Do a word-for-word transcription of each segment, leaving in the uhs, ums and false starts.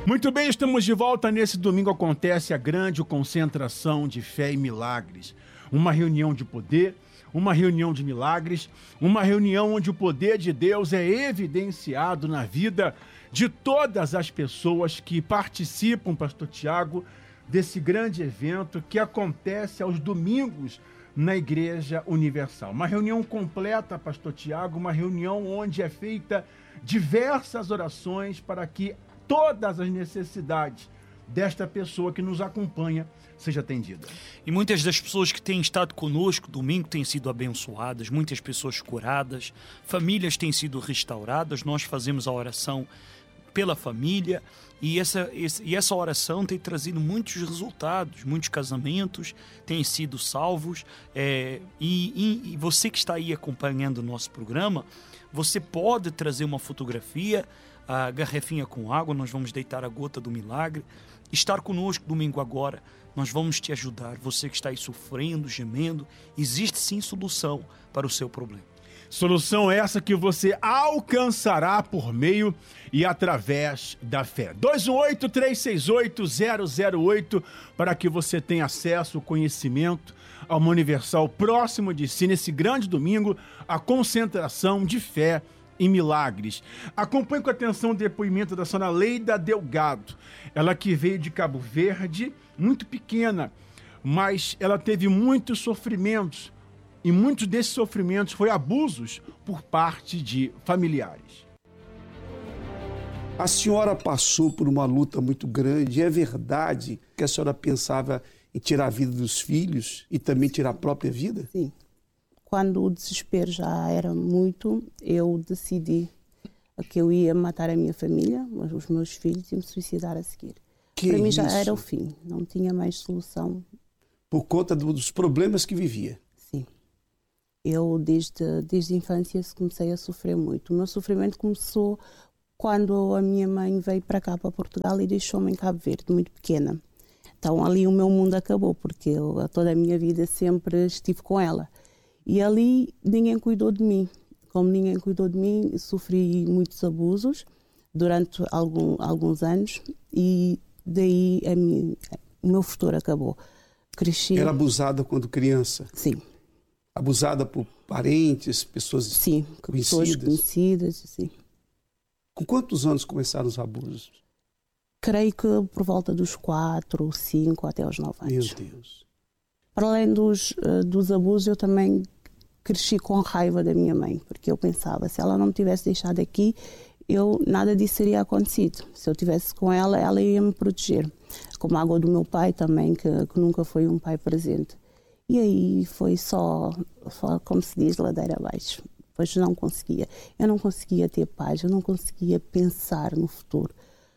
Muito bem, estamos de volta. Nesse domingo acontece a grande concentração de fé e milagres. Uma reunião de poder, uma reunião de milagres, uma reunião onde o poder de Deus é evidenciado na vida de todas as pessoas que participam, pastor Tiago, desse grande evento que acontece aos domingos na Igreja Universal. Uma reunião completa, pastor Tiago, uma reunião onde é feita diversas orações para que todas as necessidades desta pessoa que nos acompanha seja atendida. E muitas das pessoas que têm estado conosco domingo têm sido abençoadas, muitas pessoas curadas, famílias têm sido restauradas. Nós fazemos a oração pela família e essa, e essa oração tem trazido muitos resultados, muitos casamentos têm sido salvos. É, e, e, e você que está aí acompanhando o nosso programa, você pode trazer uma fotografia, a garrafinha com água, nós vamos deitar a gota do milagre. Estar conosco domingo agora, nós vamos te ajudar. Você que está aí sofrendo, gemendo, existe sim solução para o seu problema. Solução essa que você alcançará por meio e através da fé. dois um oito, três seis oito, zero zero oito para que você tenha acesso, conhecimento a uma Universal próximo de si, nesse grande domingo, a concentração de fé e milagres. Acompanhe com atenção o depoimento da senhora Leida Delgado. Ela que veio de Cabo Verde, muito pequena, mas ela teve muitos sofrimentos. E muitos desses sofrimentos foram abusos por parte de familiares. A senhora passou por uma luta muito grande. É verdade que a senhora pensava em tirar a vida dos filhos e também tirar a própria vida? Sim. Quando o desespero já era muito, eu decidi que eu ia matar a minha família, os meus filhos, e me suicidar a seguir. Que Para mim isso? já era o fim, não tinha mais solução. Por conta dos problemas que vivia? Sim. Eu, desde, desde a infância, comecei a sofrer muito. O meu sofrimento começou quando a minha mãe veio para cá, para Portugal, e deixou-me em Cabo Verde, muito pequena. Então ali o meu mundo acabou, porque eu, toda a minha vida sempre estive com ela. E ali ninguém cuidou de mim. Como ninguém cuidou de mim, sofri muitos abusos durante algum, alguns anos e daí a minha, o meu futuro acabou. Cresci... Era abusada quando criança? Sim. Abusada por parentes, pessoas sim, conhecidas? Sim, pessoas conhecidas, sim. Com quantos anos começaram os abusos? Creio que por volta dos quatro, cinco até aos nove anos. Meu Deus. Para além dos, uh, dos abusos, eu também cresci com raiva da minha mãe, porque eu pensava, se ela não me tivesse deixado aqui, eu, nada disso teria acontecido. Se eu estivesse com ela, ela ia me proteger. Como a água do meu pai também, que, que nunca foi um pai presente. E aí foi só, só, como se diz, ladeira abaixo. Pois não conseguia. Eu não conseguia ter paz, eu não conseguia pensar no futuro.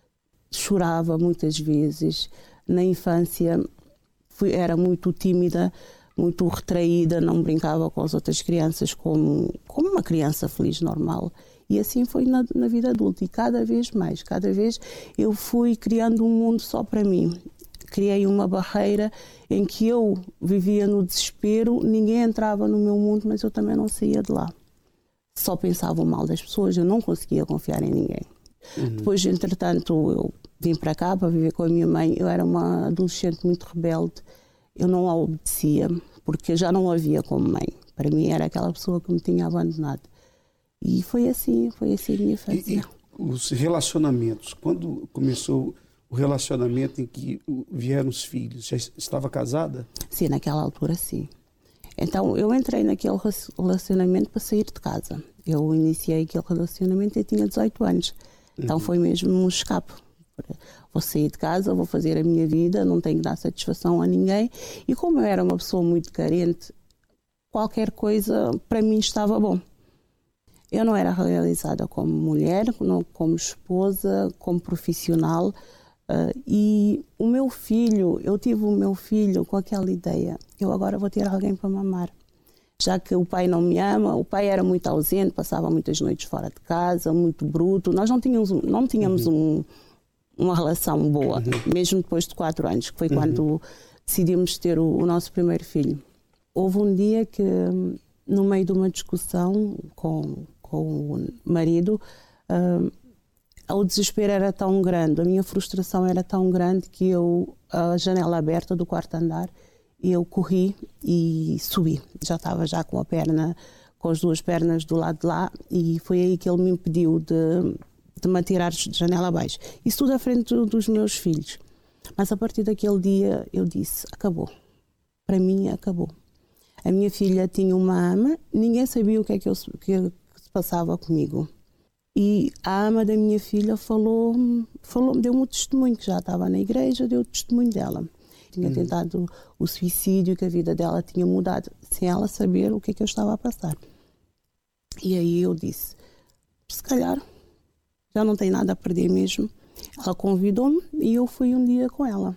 Chorava muitas vezes. Na infância fui, era muito tímida, muito retraída, não brincava com as outras crianças como, como uma criança feliz, normal. E assim foi na, na vida adulta. E cada vez mais, cada vez eu fui criando um mundo só para mim. Criei uma barreira em que eu vivia no desespero, ninguém entrava no meu mundo, mas eu também não saía de lá. Só pensava o mal das pessoas, eu não conseguia confiar em ninguém. Uhum. Depois, entretanto, eu vim para cá para viver com a minha mãe. Eu era uma adolescente muito rebelde, eu não a obedecia, porque já não a via como mãe. Para mim era aquela pessoa que me tinha abandonado. E foi assim, foi assim a minha infância. E, e os relacionamentos, quando começou o relacionamento em que vieram os filhos, já estava casada? Sim, naquela altura sim. Então eu entrei naquele relacionamento para sair de casa. Eu iniciei aquele relacionamento e eu tinha dezoito anos. Então uhum. foi mesmo um escape. Vou sair de casa, vou fazer a minha vida, não tenho que dar satisfação a ninguém. E como eu era uma pessoa muito carente, qualquer coisa para mim estava bom. Eu não era realizada como mulher, como esposa, como profissional. Uh, e o meu filho, eu tive o meu filho com aquela ideia, eu agora vou ter alguém para mamar. Já que o pai não me ama, o pai era muito ausente, passava muitas noites fora de casa, muito bruto. Nós não tínhamos, não tínhamos uhum. um, uma relação boa, uhum. mesmo depois de quatro anos, que foi uhum. quando decidimos ter o, o nosso primeiro filho. Houve um dia que, no meio de uma discussão com, com o marido, uh, o desespero era tão grande, a minha frustração era tão grande que eu, a janela aberta do quarto andar, eu corri e subi. Já estava já com a perna, com as duas pernas do lado de lá, e foi aí que ele me impediu de, de me atirar de janela abaixo. Isso tudo à frente dos meus filhos. Mas a partir daquele dia eu disse, acabou. Para mim acabou. A minha filha tinha uma ama, ninguém sabia o que é que, eu, que, que se passava comigo. E a ama da minha filha falou, falou, deu-me o testemunho, que já estava na igreja, deu o testemunho dela. Tinha uhum. tentado o suicídio, que a vida dela tinha mudado, sem ela saber o que é que eu estava a passar. E aí eu disse, se calhar, já não tem nada a perder mesmo. Ela convidou-me e eu fui um dia com ela.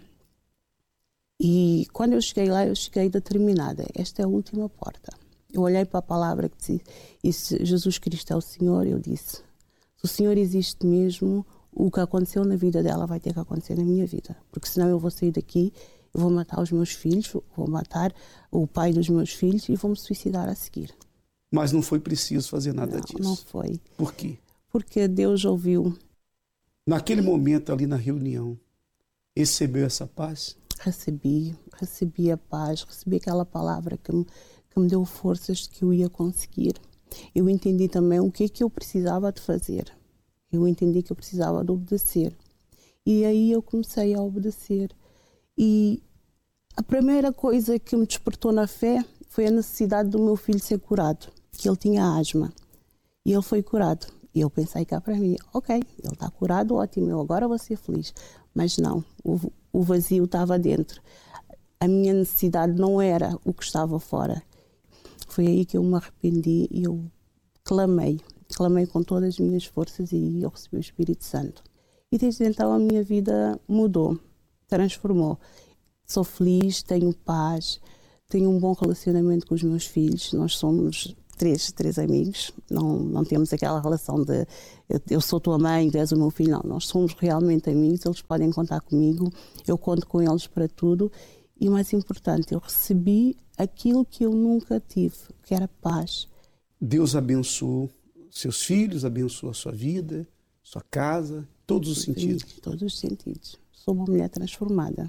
E quando eu cheguei lá, eu cheguei determinada. Esta é a última porta. Eu olhei para a palavra que disse, Jesus Cristo é o Senhor, eu disse, se o Senhor existe mesmo, o que aconteceu na vida dela vai ter que acontecer na minha vida. Porque senão eu vou sair daqui, eu vou matar os meus filhos, vou matar o pai dos meus filhos e vou-me suicidar a seguir. Mas não foi preciso fazer nada não, disso. Não foi. Por quê? Porque Deus ouviu. Naquele momento ali na reunião, recebeu essa paz? Recebi, recebi a paz, recebi aquela palavra que me, que me deu forças de que eu ia conseguir. Eu entendi também o que é que eu precisava de fazer. Eu entendi que eu precisava de obedecer. E aí eu comecei a obedecer. E a primeira coisa que me despertou na fé foi a necessidade do meu filho ser curado, que ele tinha asma. E ele foi curado. E eu pensei cá para mim, ok, ele está curado, ótimo, eu agora vou ser feliz. Mas não, o, o vazio estava dentro. A minha necessidade não era o que estava fora. Foi aí que eu me arrependi e eu clamei. Clamei com todas as minhas forças e eu recebi o Espírito Santo. E desde então a minha vida mudou, transformou. Sou feliz, tenho paz, tenho um bom relacionamento com os meus filhos. Nós somos três, três amigos, não, não temos aquela relação de eu, eu sou tua mãe, tu és o meu filho, não. Nós somos realmente amigos, eles podem contar comigo, eu conto com eles para tudo. E mais importante, eu recebi aquilo que eu nunca tive, que era paz. Deus abençoou seus filhos, abençoou a sua vida, sua casa, todos os sentidos. Em todos os sentidos. Sou uma mulher transformada.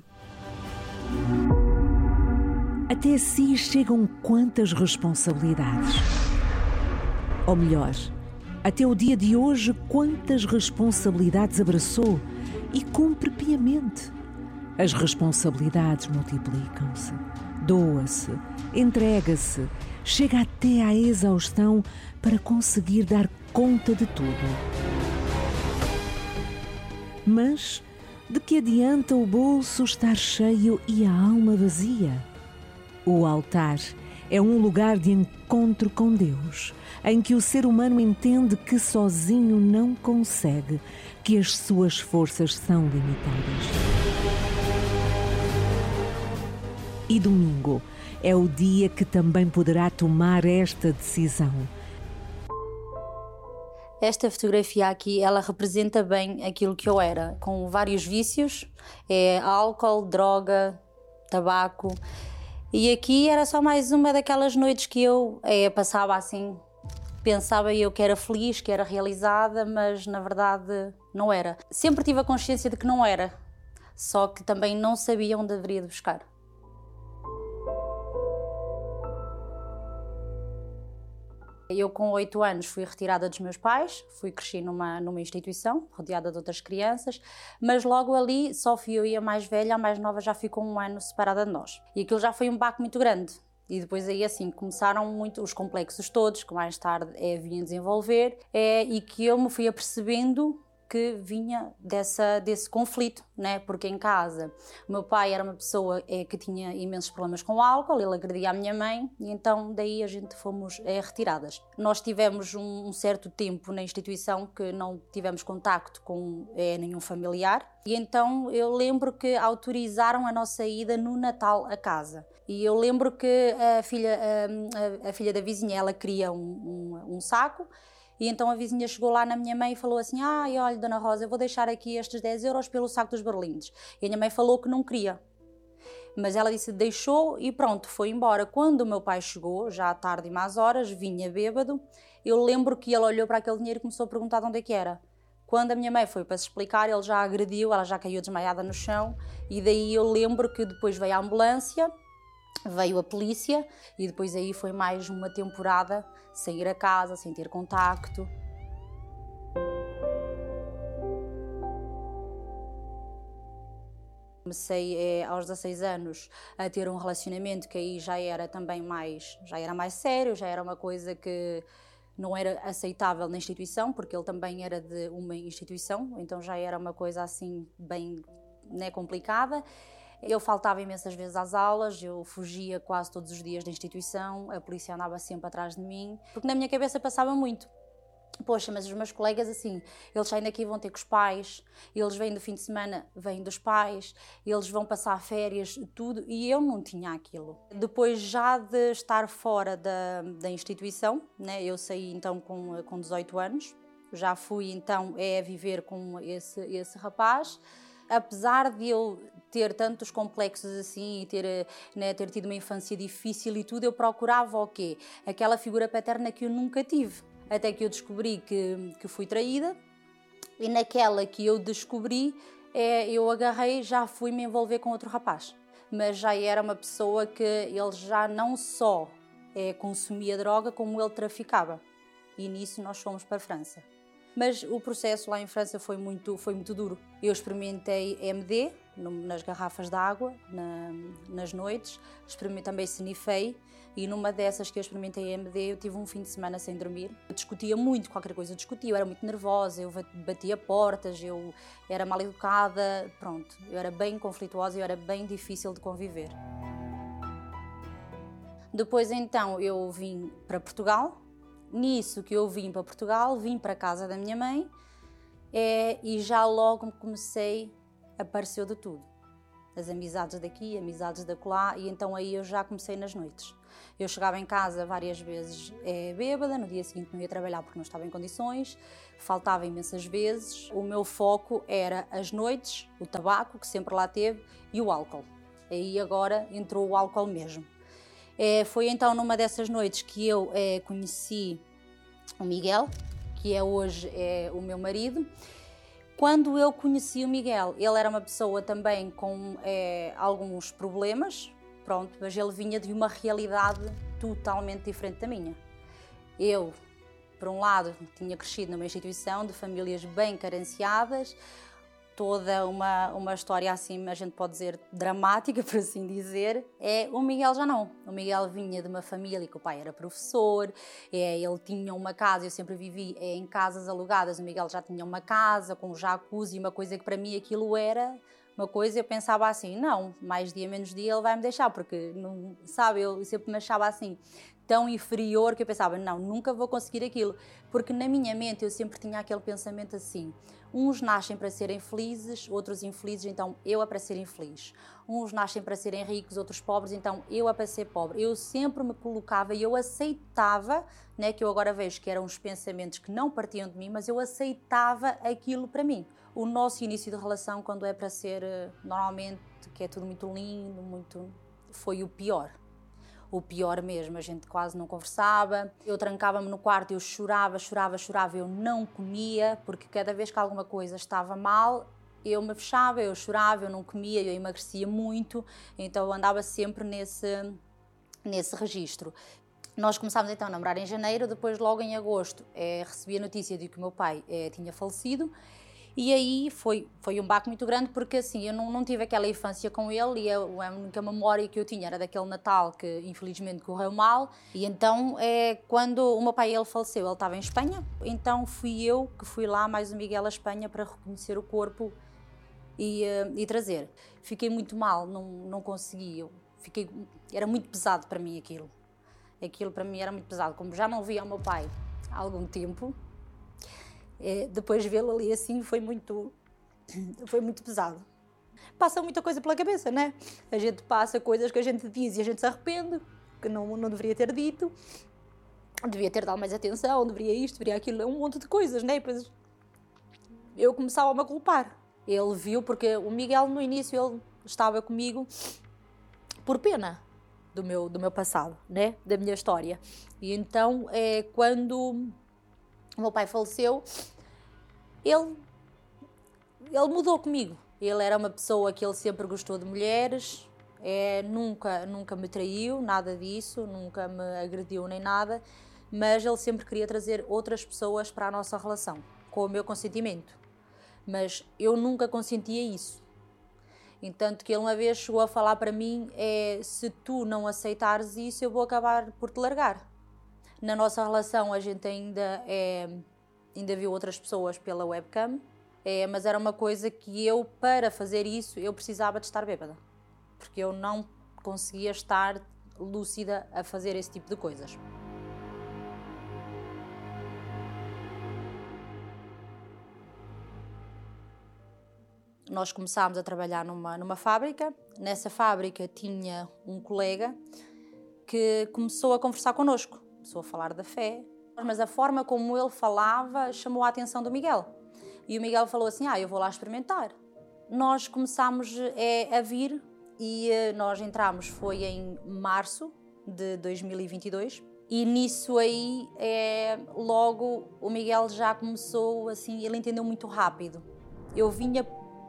Até si chegam quantas responsabilidades? Ou melhor, até o dia de hoje, quantas responsabilidades abraçou e cumpre piamente? As responsabilidades multiplicam-se, doa-se, entrega-se, chega até à exaustão para conseguir dar conta de tudo. Mas de que adianta o bolso estar cheio e a alma vazia? O altar é um lugar de encontro com Deus, em que o ser humano entende que sozinho não consegue, que as suas forças são limitadas. E domingo é o dia que também poderá tomar esta decisão. Esta fotografia aqui, ela representa bem aquilo que eu era, com vários vícios, é álcool, droga, tabaco. E aqui era só mais uma daquelas noites que eu é, passava assim, pensava eu que era feliz, que era realizada, mas na verdade não era. Sempre tive a consciência de que não era, só que também não sabia onde deveria de buscar. Eu com oito anos fui retirada dos meus pais, fui crescer numa, numa instituição, rodeada de outras crianças, mas logo ali só fui eu e a mais velha, a mais nova já ficou um ano separada de nós. E aquilo já foi um baque muito grande. E depois aí assim começaram muito os complexos todos, que mais tarde é, vinham desenvolver, é, e que eu me fui apercebendo que vinha dessa, desse conflito, né? Porque em casa o meu pai era uma pessoa é, que tinha imensos problemas com o álcool, ele agredia a minha mãe e então daí a gente fomos é, retiradas. Nós tivemos um, um certo tempo na instituição que não tivemos contacto com é, nenhum familiar e então eu lembro que autorizaram a nossa ida no Natal a casa. E eu lembro que a filha, a, a, a filha da vizinha, ela queria um, um, um saco. E então a vizinha chegou lá na minha mãe e falou assim: ai, olha, Dona Rosa, eu vou deixar aqui estes dez euros pelo saco dos berlindes. E a minha mãe falou que não queria. Mas ela disse, deixou e pronto, foi embora. Quando o meu pai chegou, já à tarde e más horas, vinha bêbado, eu lembro que ele olhou para aquele dinheiro e começou a perguntar de onde é que era. Quando a minha mãe foi para se explicar, ele já agrediu, ela já caiu desmaiada no chão, e daí eu lembro que depois veio a ambulância, veio a polícia, e depois aí foi mais uma temporada sem ir a casa, sem ter contacto. Comecei é, aos dezasseis anos a ter um relacionamento que aí já era também mais, já era mais sério, já era uma coisa que não era aceitável na instituição, porque ele também era de uma instituição, então já era uma coisa assim bem, né, complicada. Eu faltava imensas vezes às aulas, eu fugia quase todos os dias da instituição, a polícia andava sempre atrás de mim, porque na minha cabeça passava muito. Poxa, mas os meus colegas assim, eles saem daqui e vão ter com os pais, eles vêm do fim de semana, vêm dos pais, eles vão passar férias, tudo, e eu não tinha aquilo. Depois já de estar fora da, da instituição, né, eu saí então com, com dezoito anos, já fui então é, viver com esse, esse rapaz. Apesar de eu ter tantos complexos assim e ter, né, ter tido uma infância difícil e tudo, eu procurava o quê? Aquela figura paterna que eu nunca tive. Até que eu descobri que, que fui traída, e naquela que eu descobri, é, eu agarrei, já fui me envolver com outro rapaz. Mas já era uma pessoa que ele já não só é, consumia droga, como ele traficava. E nisso nós fomos para a França. Mas o processo lá em França foi muito, foi muito duro. Eu experimentei M D no, nas garrafas de água, na, nas noites, também snifei, e numa dessas que eu experimentei M D, eu tive um fim de semana sem dormir. Eu discutia muito, qualquer coisa eu discutia, eu era muito nervosa, eu batia portas, eu era mal educada, pronto. Eu era bem conflituosa, eu era bem difícil de conviver. Depois então eu vim para Portugal. Nisso que eu vim para Portugal, vim para a casa da minha mãe é, e já logo comecei, apareceu de tudo. As amizades daqui, amizades da colá, e então aí eu já comecei nas noites. Eu chegava em casa várias vezes é, bêbada, no dia seguinte não ia trabalhar porque não estava em condições, faltava imensas vezes. O meu foco era as noites, o tabaco, que sempre lá teve, e o álcool. Aí agora entrou o álcool mesmo. É, foi então numa dessas noites que eu é, conheci o Miguel, que é hoje é, o meu marido. Quando eu conheci o Miguel, ele era uma pessoa também com é, alguns problemas, pronto, mas ele vinha de uma realidade totalmente diferente da minha. Eu, por um lado, tinha crescido numa instituição de famílias bem carenciadas, toda uma, uma história assim, a gente pode dizer, dramática, por assim dizer. É, o Miguel já não. O Miguel vinha de uma família que o pai era professor, é, ele tinha uma casa, eu sempre vivi é, em casas alugadas, o Miguel já tinha uma casa com um jacuzzi, uma coisa que para mim aquilo era uma coisa, eu pensava assim, não, mais dia menos dia ele vai me deixar, porque, não, sabe, eu sempre me achava assim, tão inferior que eu pensava, não, nunca vou conseguir aquilo, porque na minha mente eu sempre tinha aquele pensamento assim, uns nascem para serem felizes, outros infelizes, então eu é para ser infeliz. Uns nascem para serem ricos, outros pobres, então eu é para ser pobre. Eu sempre me colocava e eu aceitava, né, que eu agora vejo que eram os pensamentos que não partiam de mim, mas eu aceitava aquilo para mim. O nosso início de relação, quando é para ser, normalmente, que é tudo muito lindo, muito, foi o pior. O pior mesmo, a gente quase não conversava, eu trancava-me no quarto, eu chorava, chorava, chorava, eu não comia, porque cada vez que alguma coisa estava mal, eu me fechava, eu chorava, eu não comia, eu emagrecia muito, então eu andava sempre nesse, nesse registro. Nós começámos então a namorar em janeiro, depois logo em agosto é, recebi a notícia de que o meu pai é, tinha falecido. E aí foi, foi um baque muito grande, porque assim, eu não, não tive aquela infância com ele, e a, a única memória que eu tinha era daquele Natal que infelizmente correu mal. E então, é, quando o meu pai ele faleceu, ele estava em Espanha, então fui eu que fui lá, mais o Miguel à Espanha, para reconhecer o corpo e, uh, e trazer. Fiquei muito mal, não, não consegui, eu fiquei, era muito pesado para mim aquilo. Aquilo para mim era muito pesado, como já não via o meu pai há algum tempo. É, depois vê-lo ali assim foi muito, foi muito pesado. Passa muita coisa pela cabeça, né? A gente passa coisas que a gente diz e a gente se arrepende, que não, não deveria ter dito, devia ter dado mais atenção, deveria isto, deveria aquilo, é um monte de coisas, né? E depois eu começava-me a culpar. Ele viu, porque o Miguel no início ele estava comigo por pena do meu, do meu passado, né? Da minha história. E então, é, quando o meu pai faleceu, ele, ele mudou comigo. Ele era uma pessoa que ele sempre gostou de mulheres, é, nunca, nunca me traiu, nada disso, nunca me agrediu nem nada, mas ele sempre queria trazer outras pessoas para a nossa relação, com o meu consentimento. Mas eu nunca consentia isso. Entanto que ele uma vez chegou a falar para mim, é, se tu não aceitares isso, eu vou acabar por te largar. Na nossa relação a gente ainda, é, ainda viu outras pessoas pela webcam, é, mas era uma coisa que eu, para fazer isso, eu precisava de estar bêbada. Porque eu não conseguia estar lúcida a fazer esse tipo de coisas. Nós começámos a trabalhar numa, numa fábrica. Nessa fábrica tinha um colega que começou a conversar connosco, começou a falar da fé, mas a forma como ele falava chamou a atenção do Miguel. E o Miguel falou assim, ah, eu vou lá experimentar. Nós começámos é, a vir e nós entramos, foi em março de dois mil e vinte e dois, e nisso aí, é, logo, o Miguel já começou, assim, ele entendeu muito rápido. Eu vinha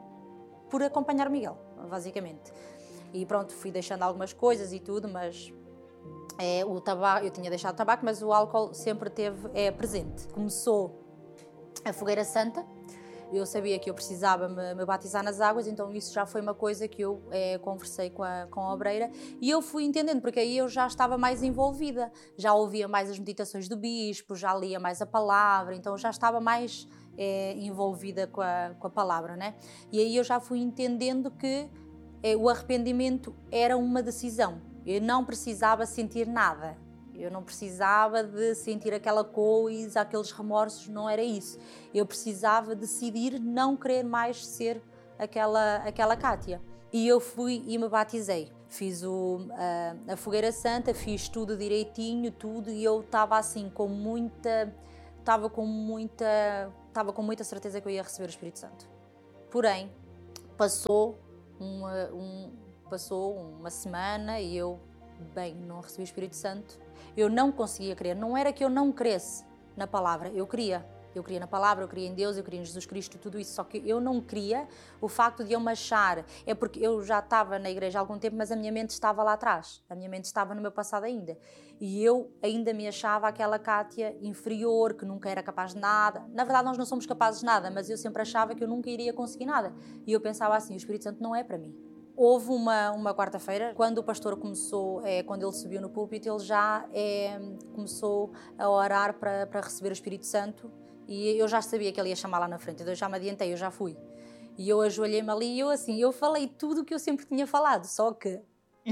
por acompanhar o Miguel, basicamente. E pronto, fui deixando algumas coisas e tudo, mas é, o tabaco, eu tinha deixado o tabaco, mas o álcool sempre teve é, presente. Começou a Fogueira Santa, eu sabia que eu precisava me, me batizar nas águas, então isso já foi uma coisa que eu é, conversei com a, com a obreira e eu fui entendendo, porque aí eu já estava mais envolvida, já ouvia mais as meditações do bispo, já lia mais a palavra, então já estava mais é, envolvida com a, com a palavra, né? E aí eu já fui entendendo que é, o arrependimento era uma decisão, eu não precisava sentir nada. Eu não precisava de sentir aquela coisa, aqueles remorsos, não era isso. Eu precisava decidir não querer mais ser aquela, aquela Cátia. E eu fui e me batizei. Fiz o, a, a Fogueira Santa, fiz tudo direitinho, tudo, e eu estava assim com muita, estava com muita, estava com muita certeza que eu ia receber o Espírito Santo. Porém, passou uma, um, passou uma semana e eu, bem, não recebi o Espírito Santo. Eu não conseguia crer, não era que eu não cresce na palavra, eu queria. Eu queria na palavra, eu queria em Deus, eu queria em Jesus Cristo, tudo isso, só que eu não queria o facto de eu me achar. É porque eu já estava na igreja há algum tempo, mas a minha mente estava lá atrás, a minha mente estava no meu passado ainda. E eu ainda me achava aquela Cátia inferior, que nunca era capaz de nada. Na verdade, nós não somos capazes de nada, mas eu sempre achava que eu nunca iria conseguir nada. E eu pensava assim, o Espírito Santo não é para mim. Houve uma, uma quarta-feira, quando o pastor começou, é, quando ele subiu no púlpito, ele já é, começou a orar para, para receber o Espírito Santo e eu já sabia que ele ia chamar lá na frente, então eu já me adiantei, eu já fui. E eu ajoelhei-me ali e eu assim, eu falei tudo o que eu sempre tinha falado, só que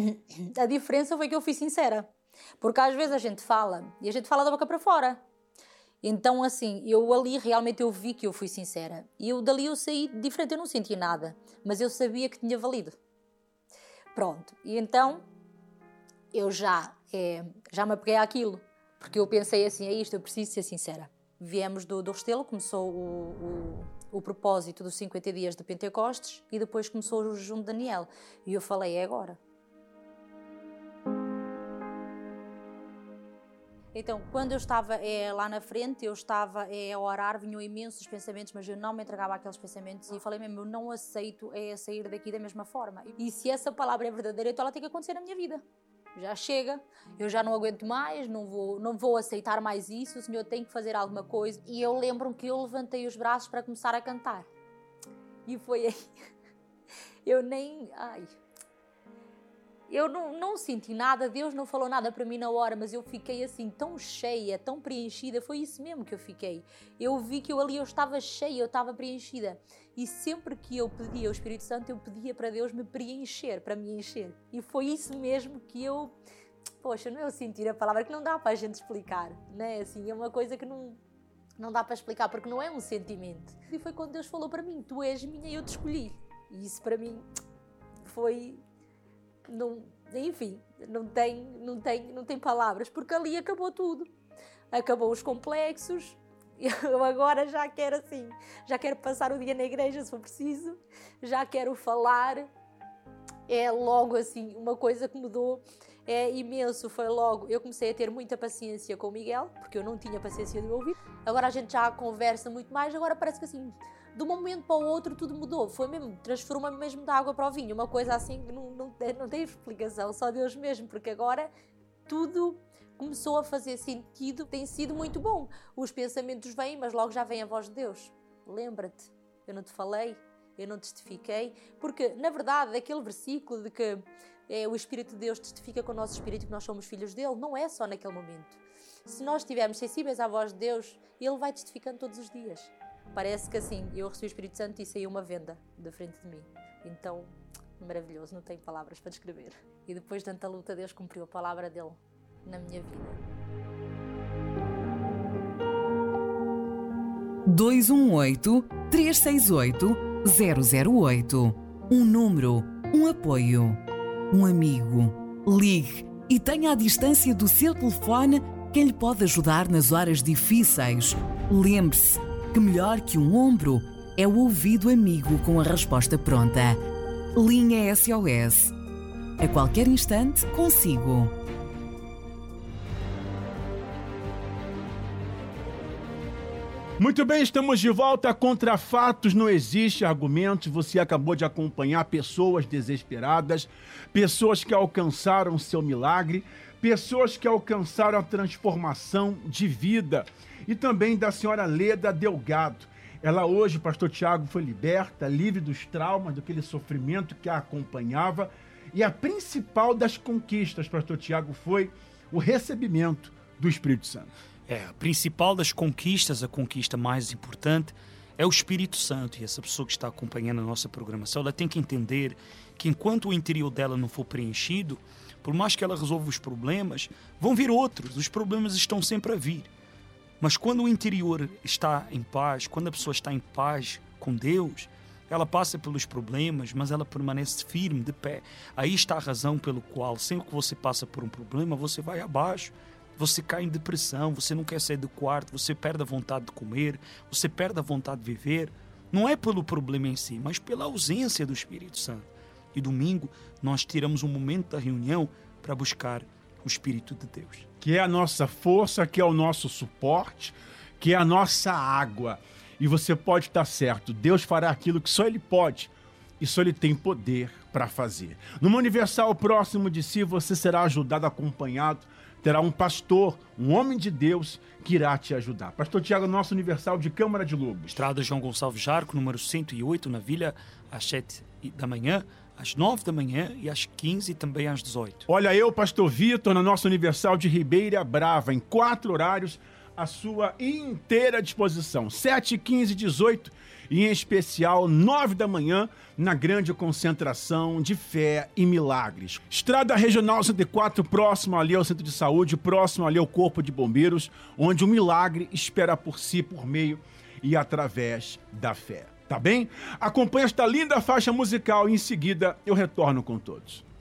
a diferença foi que eu fui sincera. Porque às vezes a gente fala e a gente fala da boca para fora. Então assim, eu ali realmente eu vi que eu fui sincera. E eu dali eu saí diferente, eu não senti nada, mas eu sabia que tinha valido. Pronto, e então eu já, é, já me apeguei àquilo, porque eu pensei assim, é isto, eu preciso ser sincera. Viemos do, do Restelo, começou o, o, o propósito dos cinquenta dias de Pentecostes e depois começou o jejum de Daniel. E eu falei, é agora. Então, quando eu estava é, lá na frente, eu estava é, a orar, vinham imensos pensamentos, mas eu não me entregava àqueles pensamentos e falei mesmo, eu não aceito é, sair daqui da mesma forma. E se essa palavra é verdadeira, então ela tem que acontecer na minha vida. Já chega, eu já não aguento mais, não vou, não vou aceitar mais isso, o Senhor tem que fazer alguma coisa. E eu lembro-me que eu levantei os braços para começar a cantar. E foi aí, eu nem... Ai... Eu não, não senti nada, Deus não falou nada para mim na hora, mas eu fiquei assim tão cheia, tão preenchida, foi isso mesmo que eu fiquei. Eu vi que eu ali eu estava cheia, eu estava preenchida. E sempre que eu pedia ao Espírito Santo, eu pedia para Deus me preencher, para me encher. E foi isso mesmo que eu... Poxa, não é eu sentir a palavra que não dá para a gente explicar, né? Assim, é uma coisa que não, não dá para explicar, porque não é um sentimento. E foi quando Deus falou para mim, tu és minha e eu te escolhi. E isso para mim foi... Não, enfim, não tem, não, tem, não tem palavras, porque ali acabou tudo. Acabou os complexos, eu agora já quero assim, já quero passar o dia na igreja se for preciso, já quero falar. É logo assim, uma coisa que mudou é imenso foi logo, eu comecei a ter muita paciência com o Miguel, porque eu não tinha paciência de ouvir. Agora a gente já conversa muito mais, agora parece que assim, de um momento para o outro tudo mudou. Foi mesmo, transforma-me mesmo da água para o vinho, uma coisa assim que não, não, não tem explicação, só Deus mesmo, porque agora tudo começou a fazer sentido, tem sido muito bom. Os pensamentos vêm, mas logo já vem a voz de Deus. Lembra-te, eu não te falei, eu não testifiquei, porque na verdade aquele versículo de que é, o Espírito de Deus testifica com o nosso Espírito que nós somos filhos dele, não é só naquele momento. Se nós estivermos sensíveis à voz de Deus, ele vai testificando todos os dias. Parece que assim, eu recebi o Espírito Santo e saiu uma venda da frente de mim. Então, maravilhoso, não tenho palavras para descrever. E depois de tanta luta, Deus cumpriu a palavra dele na minha vida. dois um oito, três seis oito, zero zero oito. Um número, um apoio, um amigo. Ligue e tenha à distância do seu telefone quem lhe pode ajudar nas horas difíceis. Lembre-se que melhor que um ombro é o ouvido amigo com a resposta pronta. Linha S O S. A qualquer instante, consigo. Muito bem, estamos de volta. Contra fatos não existe argumentos. Você acabou de acompanhar pessoas desesperadas, pessoas que alcançaram seu milagre, pessoas que alcançaram a transformação de vida. E também da senhora Leda Delgado. Ela hoje, pastor Tiago, foi liberta, livre dos traumas, daquele sofrimento que a acompanhava. E a principal das conquistas, pastor Tiago, foi o recebimento do Espírito Santo. É, a principal das conquistas, a conquista mais importante, é o Espírito Santo. E essa pessoa que está acompanhando a nossa programação, ela tem que entender que enquanto o interior dela não for preenchido, por mais que ela resolva os problemas, vão vir outros. Os problemas estão sempre a vir. Mas quando o interior está em paz, quando a pessoa está em paz com Deus, ela passa pelos problemas, mas ela permanece firme, de pé. Aí está a razão pelo qual, sempre que você passa por um problema, você vai abaixo. Você cai em depressão, você não quer sair do quarto, você perde a vontade de comer, você perde a vontade de viver. Não é pelo problema em si, mas pela ausência do Espírito Santo. E domingo nós tiramos um momento da reunião para buscar o Espírito de Deus. Que é a nossa força, que é o nosso suporte, que é a nossa água. E você pode estar certo, Deus fará aquilo que só Ele pode e só Ele tem poder para fazer. Numa Universal próximo de si, você será ajudado, acompanhado, terá um pastor, um homem de Deus, que irá te ajudar. Pastor Tiago, nosso Universal de Câmara de Lobos. Estrada João Gonçalves Jarco, número cento e oito, na Vila, às sete da manhã, às nove da manhã e às quinze e também às dezoito. Olha, eu, pastor Vitor, na nossa Universal de Ribeira Brava, em quatro horários, à sua inteira disposição. sete, quinze, dezoito e, em especial, nove da manhã, na grande concentração de fé e milagres. Estrada Regional cento e quatro, próximo ali ao Centro de Saúde, próximo ali ao Corpo de Bombeiros, onde o milagre espera por si, por meio e através da fé. Tá bem? Acompanhe esta linda faixa musical e em seguida eu retorno com todos.